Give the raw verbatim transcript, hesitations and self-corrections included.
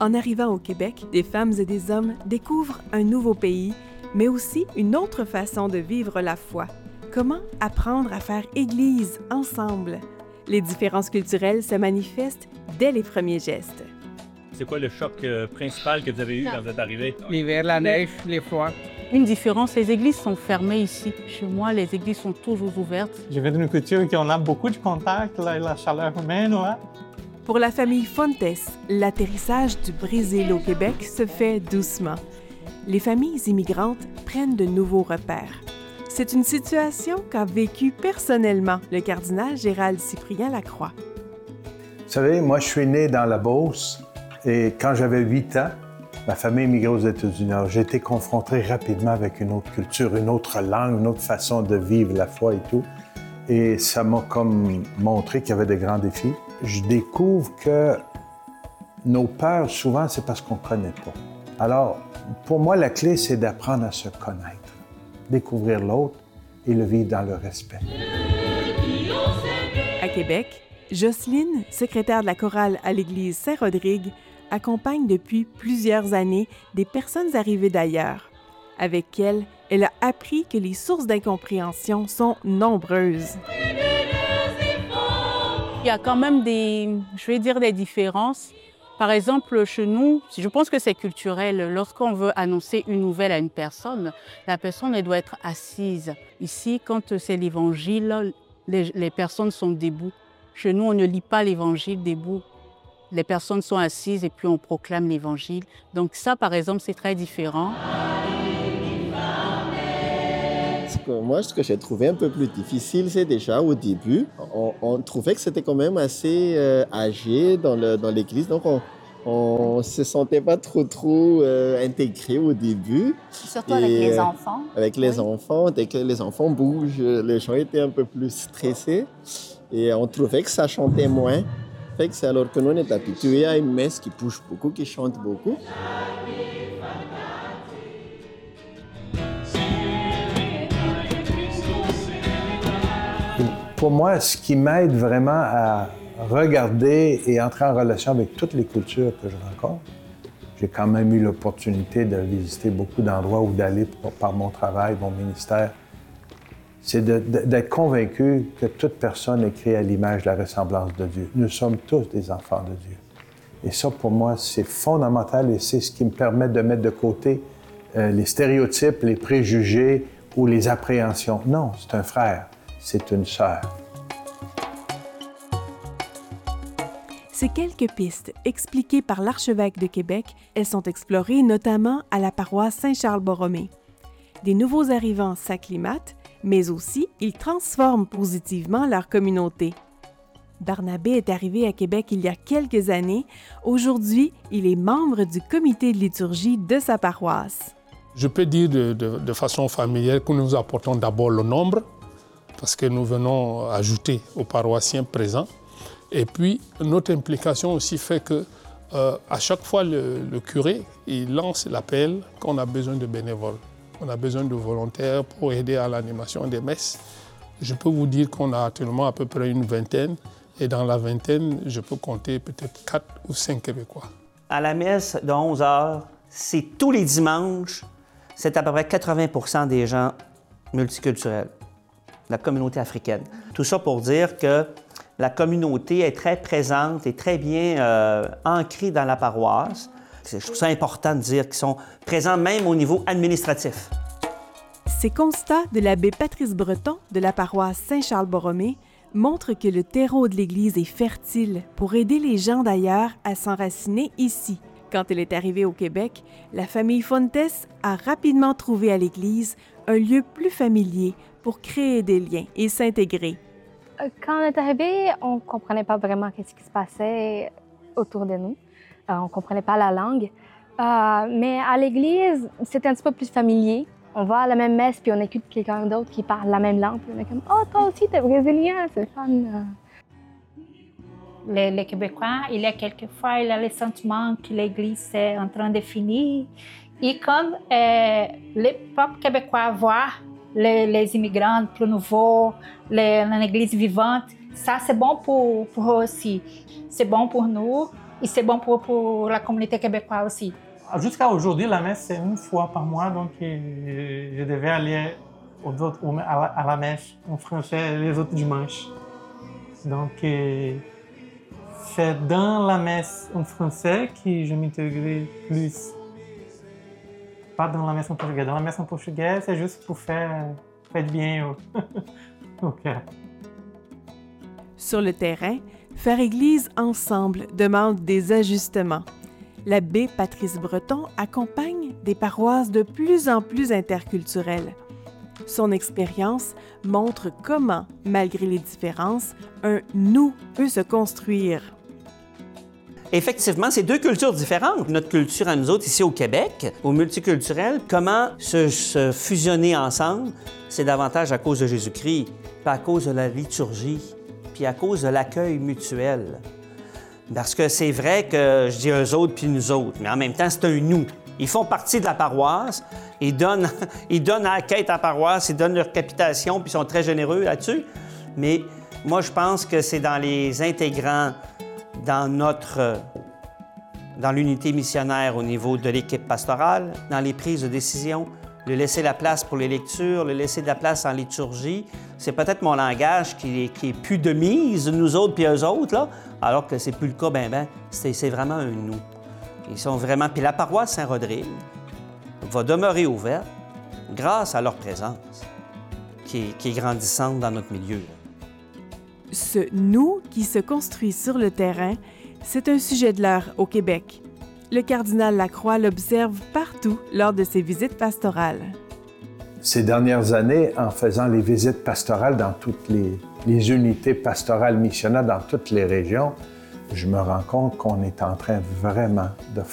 En arrivant au Québec, des femmes et des hommes découvrent un nouveau pays, mais aussi une autre façon de vivre la foi. Comment apprendre à faire Église ensemble? Les différences culturelles se manifestent dès les premiers gestes. C'est quoi le choc euh, principal que vous avez eu quand vous êtes arrivé? L'hiver, la neige, les froids. Une différence, les églises sont fermées ici. Chez moi, les églises sont toujours ouvertes. Je viens d'une culture où on a beaucoup de contacts, la, la chaleur humaine, ouais. Pour la famille Fontes, l'atterrissage du Brésil au Québec se fait doucement. Les familles immigrantes prennent de nouveaux repères. C'est une situation qu'a vécue personnellement le cardinal Gérald Cyprien Lacroix. Vous savez, moi, je suis né dans la Beauce et quand j'avais huit ans, ma famille émigrait aux États-Unis. Alors, j'ai été confronté rapidement avec une autre culture, une autre langue, une autre façon de vivre la foi et tout. Et ça m'a comme montré qu'il y avait de grands défis. Je découvre que nos peurs, souvent, c'est parce qu'on ne connaît pas. Alors, pour moi, la clé, c'est d'apprendre à se connaître, découvrir l'autre et le vivre dans le respect. À Québec, Jocelyne, secrétaire de la chorale à l'église Saint-Rodrigue, accompagne depuis plusieurs années des personnes arrivées d'ailleurs. Avec elle, elle a appris que les sources d'incompréhension sont nombreuses. Il y a quand même des, je vais dire, des différences. Par exemple, chez nous, je pense que c'est culturel. Lorsqu'on veut annoncer une nouvelle à une personne, la personne elle doit être assise. Ici, quand c'est l'Évangile, les, les personnes sont debout. Chez nous, on ne lit pas l'Évangile debout. Les personnes sont assises et puis on proclame l'Évangile. Donc ça, par exemple, c'est très différent. Moi, ce que j'ai trouvé un peu plus difficile, c'est déjà au début, on, on trouvait que c'était quand même assez euh, âgé dans, le, dans l'église, donc on ne se sentait pas trop, trop euh, intégré au début. Surtout avec les enfants. Avec les oui. enfants, dès que les enfants bougent, les gens étaient un peu plus stressés et on trouvait que ça chantait moins. Fait que c'est alors que nous, on est habitués à une messe qui bouge beaucoup, qui chante beaucoup. Pour moi, ce qui m'aide vraiment à regarder et entrer en relation avec toutes les cultures que je rencontre, j'ai quand même eu l'opportunité de visiter beaucoup d'endroits ou d'aller par mon travail, mon ministère, c'est de, de, d'être convaincu que toute personne est créée à l'image de la ressemblance de Dieu. Nous sommes tous des enfants de Dieu. Et ça, pour moi, c'est fondamental et c'est ce qui me permet de mettre de côté euh, les stéréotypes, les préjugés ou les appréhensions. Non, c'est un frère, c'est une sœur. Ces quelques pistes expliquées par l'archevêque de Québec, elles sont explorées notamment à la paroisse Saint-Charles-Borromée. Des nouveaux arrivants s'acclimatent, mais aussi ils transforment positivement leur communauté. Barnabé est arrivé à Québec il y a quelques années. Aujourd'hui, il est membre du comité de liturgie de sa paroisse. Je peux dire de, de, de façon familière que nous apportons d'abord le nombre, parce que nous venons ajouter aux paroissiens présents. Et puis, notre implication aussi fait que euh, à chaque fois, le, le curé, il lance l'appel qu'on a besoin de bénévoles. On a besoin de volontaires pour aider à l'animation des messes. Je peux vous dire qu'on a actuellement à peu près une vingtaine. Et dans la vingtaine, je peux compter peut-être quatre ou cinq Québécois. À la messe de onze heures, c'est tous les dimanches, c'est à peu près quatre-vingts pour cent des gens multiculturels, la communauté africaine. Tout ça pour dire que la communauté est très présente et très bien euh, ancrée dans la paroisse. Je trouve ça important de dire qu'ils sont présents même au niveau administratif. Ces constats de l'abbé Patrice Breton de la paroisse Saint-Charles-Borromée montrent que le terreau de l'Église est fertile pour aider les gens d'ailleurs à s'enraciner ici. Quand elle est arrivée au Québec, la famille Fontes a rapidement trouvé à l'Église un lieu plus familier pour créer des liens et s'intégrer. Quand on est arrivé, on ne comprenait pas vraiment ce qui se passait autour de nous. Euh, on ne comprenait pas la langue. Euh, mais à l'église, c'était un petit peu plus familier. On va à la même messe, puis on écoute quelqu'un d'autre qui parle la même langue. Puis on est comme « Oh, toi aussi, t'es brésilien, c'est fun! » Les, les Québécois, il y a quelquefois, il y a le sentiment que l'Église est en train de finir. Et quand euh, les peuples québécois voient les, les immigrants plus nouveaux, l'Église vivante, ça c'est bon pour, pour eux aussi. C'est bon pour nous. et c'est bon pour, pour la communauté québécoise aussi. Jusqu'à aujourd'hui, la messe, c'est une fois par mois, donc je devais aller aux autres, à, la, à la messe en français les autres dimanches. Donc, c'est dans la messe en français que je m'intégrais plus. Pas dans la messe en portugais. Dans la messe en portugais, c'est juste pour faire, faire bien au, au cœur. Sur le terrain, faire Église ensemble demande des ajustements. L'abbé Patrice Breton accompagne des paroisses de plus en plus interculturelles. Son expérience montre comment, malgré les différences, un « nous » peut se construire. Effectivement, c'est deux cultures différentes. Notre culture à nous autres, ici au Québec, au multiculturel, comment se, se fusionner ensemble, c'est davantage à cause de Jésus-Christ, pas à cause de la liturgie, puis à cause de l'accueil mutuel. Parce que c'est vrai que je dis eux autres puis nous autres, mais en même temps, c'est un nous. Ils font partie de la paroisse, ils donnent, ils donnent à la quête à la paroisse, ils donnent leur capitation, puis ils sont très généreux là-dessus. Mais moi, je pense que c'est dans les intégrants, dans notre, dans l'unité missionnaire au niveau de l'équipe pastorale, dans les prises de décision, le laisser la place pour les lectures, le laisser de la place en liturgie. C'est peut-être mon langage qui est, qui est plus de mise, nous autres puis eux autres, là, alors que c'est plus le cas, ben ben, c'est, c'est vraiment un nous. Ils sont vraiment... Puis la paroisse Saint-Rodrigue va demeurer ouverte grâce à leur présence, qui est, qui est grandissante dans notre milieu. Ce « nous » qui se construit sur le terrain, c'est un sujet de l'heure au Québec. Le cardinal Lacroix l'observe partout lors de ses visites pastorales. Ces dernières années, en faisant les visites pastorales dans toutes les, les unités pastorales missionnaires dans toutes les régions, je me rends compte qu'on est en train vraiment de